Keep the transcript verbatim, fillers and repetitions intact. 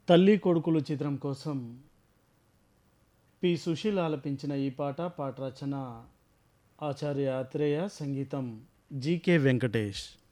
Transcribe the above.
తల్లి కొడుకులు చిత్రం కోసం పి సుశీల్ ఆలపించిన ఈ పాట పాట రచన ఆచార్య ఆత్రేయ, సంగీతం జీకే వెంకటేష్.